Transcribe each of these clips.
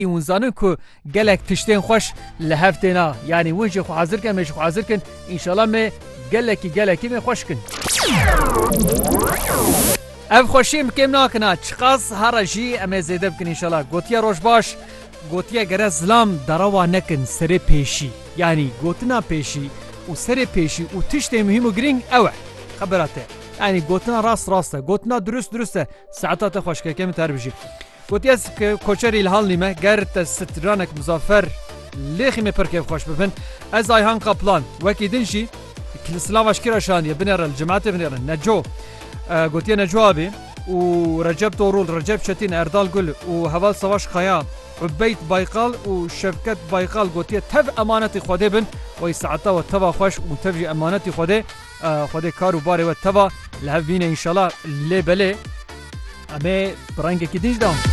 ونزانن کو gelek tiştên xweş li hev têna yanî wê jî xwe hezir kin me jî xwe hezir kin înşallah me gelekî me xweş kin. Ev xweşiyê kêm nakina çiqas hera jî em ê zêde bikin înşallah. Gotiya roj baş gotiya gere zilam derawa nekin serê pêşî yanî gotina pêşî û serê pêşî û tiştê muhîm û giring ew e xebera te yanî gotina rast e gotina durust e saeta te xweşkeke min terbijî. Gotiya koçerî li Halnî me ger te stranek Muzaffer lêxî me pir kêf xweş bibin. Ez Ayhan Kaplan wekî din jî Kilislava şkîra şaniye binêre li cemaetê binêre Neco gotiya Neco abî û Recep Torul, Recep Çetin, Erdal Gul û Heval Savaş Xaya, Ubeyt Baykal û Şevket Baykal gotiye tev emanetî Xwedê bin wê saeta we teva xweş û tev jî emanetî Xwedê Xwedê kar û barê we teva li hev bîne înşallah lê belê em ê bi rengekî din jî dawin.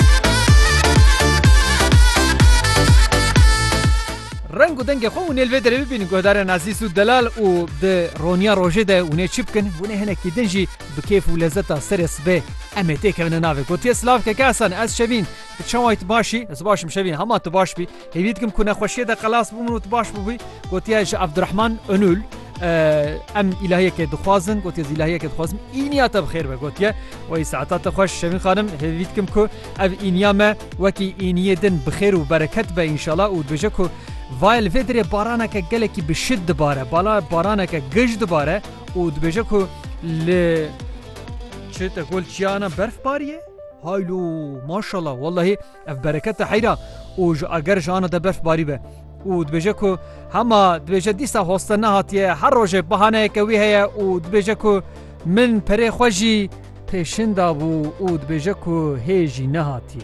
Reng û dengê xwe û nêl vê derê bibînin guhdarên ezîz û delal û di roniya rojê de hûn ê çi bikin hûn ê hinekî din jî bi kêf û lezeta serê sibê em ê têkevin navê. Gotiye silavkeke esan ez şevîn çawa tu başî ez başim şevîn hema tu baş bî hêvî dikim ku nexweşiyê de qelas bûmin û tu baş bûbî gotiye ji Abdurrahman Önül em îlahiyekê dixwazin gotiye ez îlahiyekê dixwazim îniya te bixêr be gotiye wê saeta te xweş şevîn xanim hêvî dikim ku ev îniya me wekî îniyê din bixêr û bereket be înşallah û dibêje ku vay li vê derê baraneke gelekî bi şid dibare baraneke gij dibare û dibêje ku li çi te gol çiyana berf bariye haylo maşallah wallahî ev bereket te heyra û eger ji ana de berf barî be û dibêje ku hema dibêje dîsa hoste nehatiye her rojê bihaneyeke wî heye û dibêje ku min perê xwe jî pêşin dabû û dibêje ku hê jî nehatiye.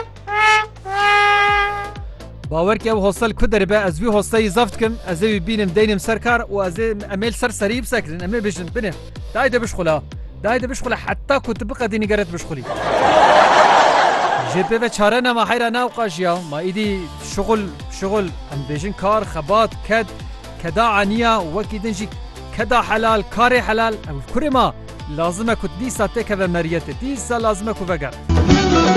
باور که او هستل کدر به از وی هستایی زفت کم از وی بینم دینم سرکار و از امل سری بسکرین امل بجن بنه دایده بشخلا حتی کتب قدینی گرت بشخلی جبه و چاره نما حیرا ناوقاش یا ما ایدی شغل ام بجن کار خبات کد کدا عنیا وکی دنجی کدا حلال کار حلال ام کره ما لازمه کت دیسا تکه و مریته دیسا لازمه کو بگر